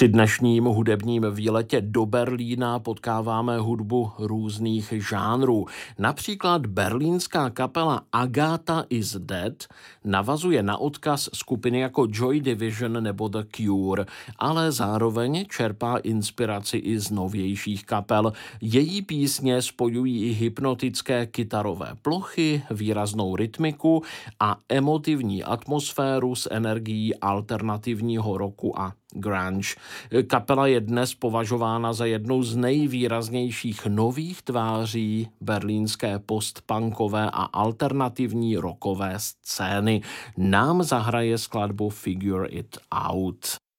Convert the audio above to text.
Při dnešním hudebním výletě do Berlína potkáváme hudbu různých žánrů. Například berlínská kapela Agatha is Dead navazuje na odkaz skupiny jako Joy Division nebo The Cure, ale zároveň čerpá inspiraci i z novějších kapel. Její písně spojují i hypnotické kytarové plochy, výraznou rytmiku a emotivní atmosféru s energií alternativního rocku a grunge. Kapela je dnes považována za jednu z nejvýraznějších nových tváří berlínské postpunkové a alternativní rockové scény. Nám zahraje skladbu Figure It Out.